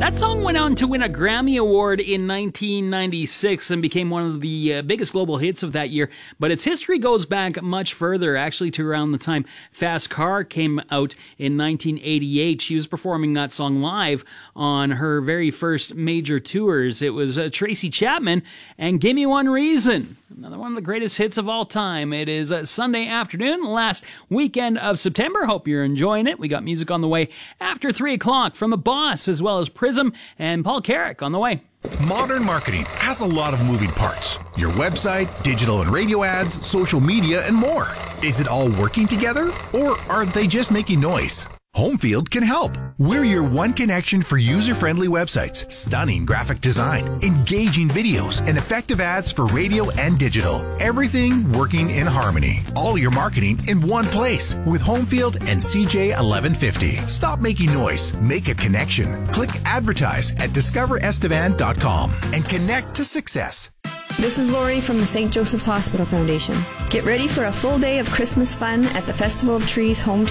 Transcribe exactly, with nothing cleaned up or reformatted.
That song went on to win a Grammy Award in nineteen ninety-six and became one of the uh, biggest global hits of that year. But its history goes back much further, actually to around the time Fast Car came out in nineteen eighty-eight. She was performing that song live on her very first major tours. It was uh, Tracy Chapman and Give Me One Reason. Another one of the greatest hits of all time. It is a Sunday afternoon, last weekend of September. Hope you're enjoying it. We got music on the way after three o'clock from The Boss, as well as Prism and Paul Carrick on the way. Modern marketing has a lot of moving parts. Your website, digital and radio ads, social media, and more. Is it all working together, or are they just making noise? Homefield can help. We're your one connection for user-friendly websites, stunning graphic design, engaging videos, and effective ads for radio and digital. Everything working in harmony. All your marketing in one place with Homefield and C J eleven fifty. Stop making noise. Make a connection. Click advertise at discover estevan dot com and connect to success. This is Lori from the Saint Joseph's Hospital Foundation. Get ready for a full day of Christmas fun at the Festival of Trees Home